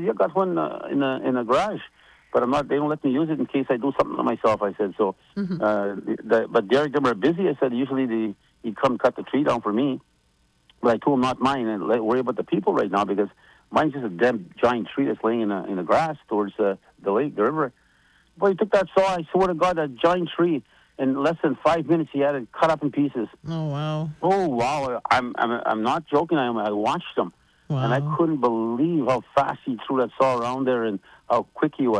said, "You got one in a garage, but I'm not. They don't let me use it in case I do something to myself." I said, "So, but Derek, they were busy." I said, "Usually he'd come cut the tree down for me, but I told him not mine and worry about the people right now because mine's just a damn giant tree that's laying in the grass towards the lake, the river." Boy, he took that saw. I swear to God, a giant tree. In less than 5 minutes, he had it cut up in pieces. Oh, wow. Oh wow! I'm not joking. I watched him, and I Wow. couldn't believe how fast he threw that saw around there and how quick he was.